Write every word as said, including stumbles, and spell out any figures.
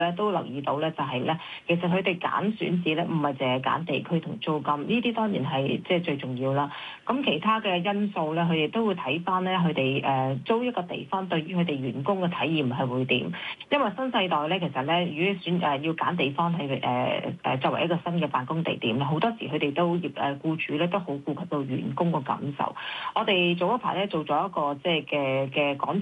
咧都留意到咧，就係咧，其實佢哋揀選址咧，唔係淨係揀地區同租金，呢啲當然係即係最重要啦。咁其他嘅因素咧，佢哋都會睇翻咧，佢哋誒租一個地方對於佢哋員工嘅體驗係會點？因為新世代咧，其實咧，如果選誒要揀地方係誒誒作為一個新嘅辦公地點咧，好多時佢哋都業誒僱主咧都好顧及到員工嘅感受。我哋早一排咧做咗一個即係嘅嘅講